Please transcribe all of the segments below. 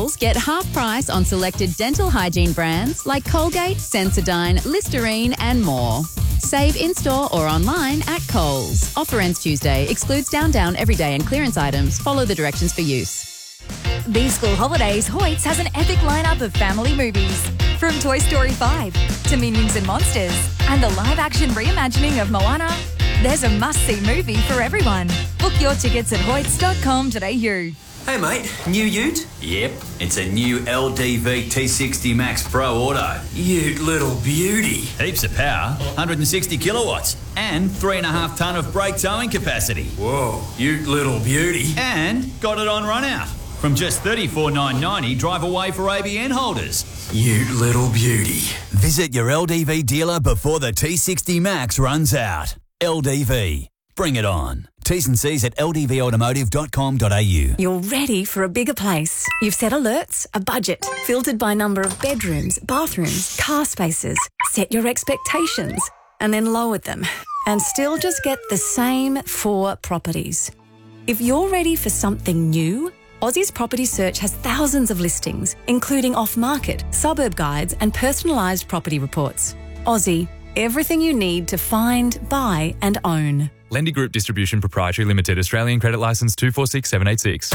Coles, get half price on selected dental hygiene brands like Colgate, Sensodyne, Listerine and more. Save in-store or online at Coles. Offer ends Tuesday. Excludes Down everyday and clearance items. Follow the directions for use. These school holidays, Hoyts has an epic lineup of family movies. From Toy Story 5 to Minions and Monsters and the live-action reimagining of Moana, there's a must-see movie for everyone. Book your tickets at hoyts.com.au. Hey mate, new ute? Yep, it's a new LDV T60 Max Pro Auto. Ute little beauty. Heaps of power, 160 kilowatts, and 3.5 tonne of brake towing capacity. Whoa, ute little beauty. And got it on run out. From just $34,990, drive away for ABN holders. Ute little beauty. Visit your LDV dealer before the T60 Max runs out. LDV. Bring it on. T's and C's at ldvautomotive.com.au. You're ready for a bigger place. You've set alerts, a budget, filtered by number of bedrooms, bathrooms, car spaces, set your expectations, and then lowered them, and still just get the same 4 properties. If you're ready for something new, Aussie's Property Search has thousands of listings, including off-market, suburb guides, and personalised property reports. Aussie, everything you need to find, buy, and own. Lendy Group Distribution Proprietary Limited, Australian Credit Licence 246786.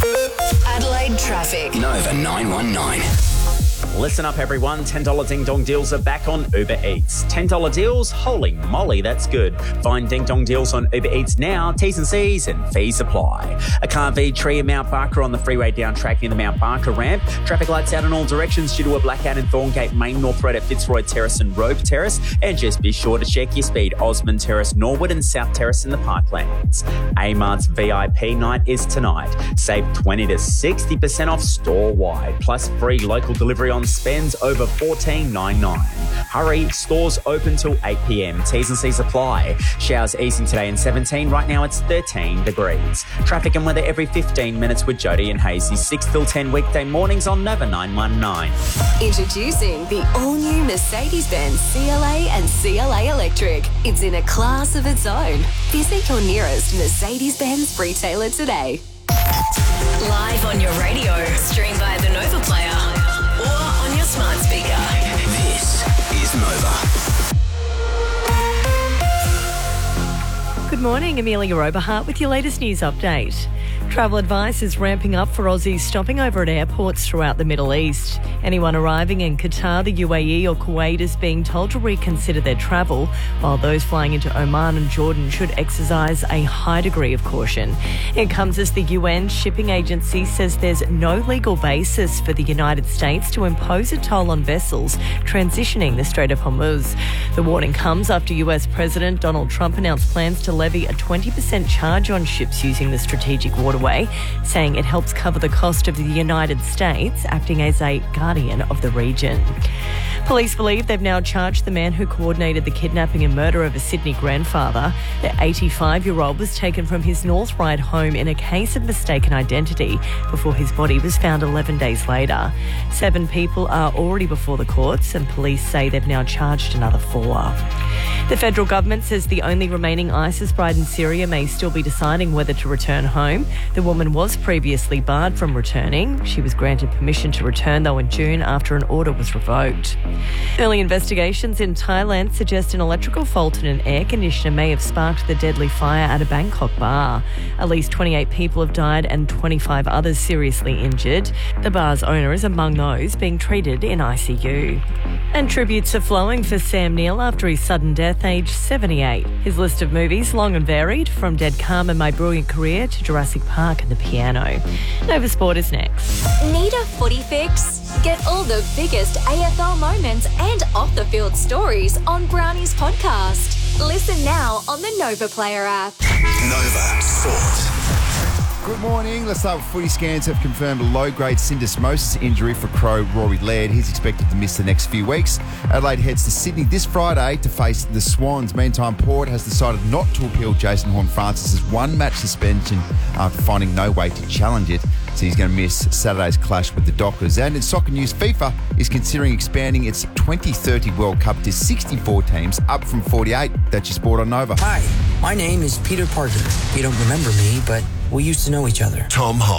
Adelaide traffic. Nova 919. Listen up, everyone. $10 Ding Dong deals are back on Uber Eats. $10 deals? Holy moly, that's good. Find Ding Dong deals on Uber Eats now. T's and C's and fees apply. A car V tree in Mount Barker on the freeway down track near the Mount Barker ramp. Traffic lights out in all directions due to a blackout in Thorngate Main, North Road at Fitzroy Terrace and Rope Terrace. And just be sure to check your speed. Osmond Terrace, Norwood and South Terrace in the Parklands. Amart's VIP night is tonight. Save 20 to 60% off store-wide. Plus free local delivery on spends over $14.99. Hurry, stores open till 8 p.m. T's and C's apply. Showers easing today in 17. Right now it's 13 degrees. Traffic and weather every 15 minutes with Jody and Hazy. 6 till 10 weekday mornings on Nova 919. Introducing the all-new Mercedes-Benz CLA and CLA Electric. It's in a class of its own. Visit your nearest Mercedes-Benz retailer today. Live on your radio, stream via the Nova Player, or on your smart speaker. This is Nova. Good morning, Amelia Oberhart with your latest news update. Travel advice is ramping up for Aussies stopping over at airports throughout the Middle East. Anyone arriving in Qatar, the UAE or Kuwait is being told to reconsider their travel, while those flying into Oman and Jordan should exercise a high degree of caution. It comes as the UN shipping agency says there's no legal basis for the United States to impose a toll on vessels transitioning the Strait of Hormuz. The warning comes after US President Donald Trump announced plans to levy a 20% charge on ships using the strategic waterway, saying it helps cover the cost of the United States acting as a guardian of the region. Police believe they've now charged the man who coordinated the kidnapping and murder of a Sydney grandfather. The 85-year-old was taken from his North Ryde home in a case of mistaken identity before his body was found 11 days later. 7 people are already before the courts, and police say they've now charged another 4. The federal government says the only remaining ISIS bride in Syria may still be deciding whether to return home. The woman was previously barred from returning. She was granted permission to return, though, in June after an order was revoked. Early investigations in Thailand suggest an electrical fault in an air conditioner may have sparked the deadly fire at a Bangkok bar. At least 28 people have died and 25 others seriously injured. The bar's owner is among those being treated in ICU. And tributes are flowing for Sam Neill after his sudden death, aged 78. His list of movies, long and varied, from Dead Calm and My Brilliant Career to Jurassic Park and The Piano. Nova Sport is next. Need a footy fix? Get all the biggest AFL moments and off-the-field stories on Brownie's podcast. Listen now on the Nova Player app. Nova Sport. Good morning. Let's start with footy. Scans have confirmed a low-grade syndesmosis injury for Crow Rory Laird. He's expected to miss the next few weeks. Adelaide heads to Sydney this Friday to face the Swans. Meantime, Port has decided not to appeal Jason Horne-Francis's one-match suspension after finding no way to challenge it. So he's going to miss Saturday's clash with the Dockers. And in soccer news, FIFA is considering expanding its 2030 World Cup to 64 teams, up from 48. That's your sport on Nova. Hi, my name is Peter Parker. You don't remember me, but we used to know each other. Tom